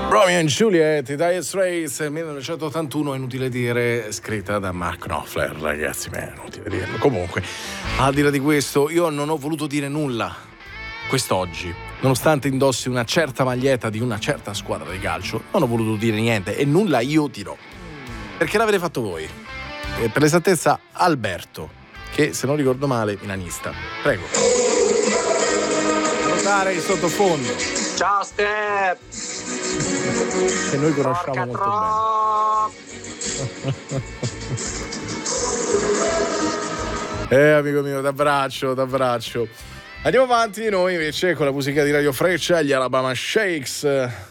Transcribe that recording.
Romeo and Juliet, Dire Straits, 1981, inutile dire, scritta da Mark Knopfler, ragazzi, è inutile dirlo. Comunque, al di là di questo, io non ho voluto dire nulla quest'oggi, nonostante indossi una certa maglietta di una certa squadra di calcio, non ho voluto dire niente e nulla io dirò, perché l'avete fatto voi. E per l'esattezza Alberto, che se non ricordo male, milanista. Prego. Notare il sottofondo. Ciao Step! Che noi conosciamo molto bene. Amico mio, t'abbraccio. Andiamo avanti noi invece con la musica di Radio Freccia, gli Alabama Shakes.